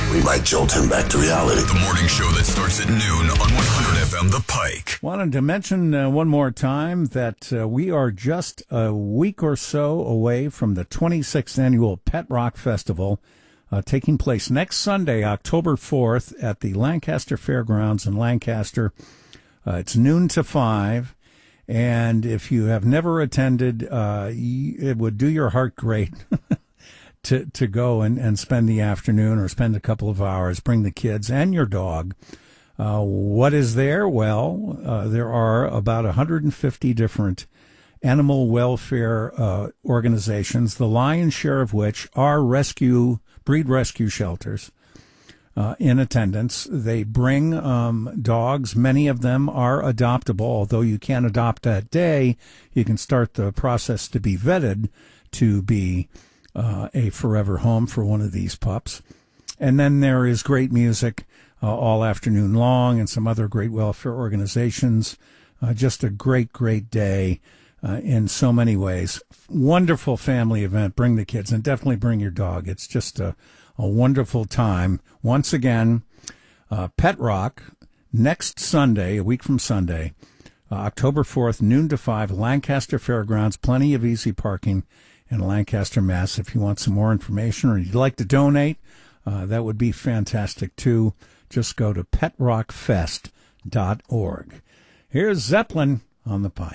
We might jolt him back to reality. The morning show that starts at noon on 100 FM The Pike. Wanted to mention one more time that we are just a week or so away from the 26th annual Pet Rock Festival, taking place next Sunday, October 4th, at the Lancaster Fairgrounds in Lancaster. It's noon to 5. And if you have never attended, it would do your heart great to go and spend the afternoon or spend a couple of hours, bring the kids and your dog. What is there? Well, there are about 150 different animal welfare organizations, the lion's share of which are breed rescue shelters. In attendance. They bring dogs. Many of them are adoptable, although you can't adopt that day. You can start the process to be vetted to be a forever home for one of these pups. And then there is great music all afternoon long and some other great welfare organizations. Just a great, great day in so many ways. Wonderful family event. Bring the kids and definitely bring your dog. It's just a wonderful time. Once again, Pet Rock, next Sunday, a week from Sunday, October 4th, noon to 5, Lancaster Fairgrounds. Plenty of easy parking in Lancaster, Mass. If you want some more information or you'd like to donate, that would be fantastic too. Just go to petrockfest.org. Here's Zeppelin on the Pike.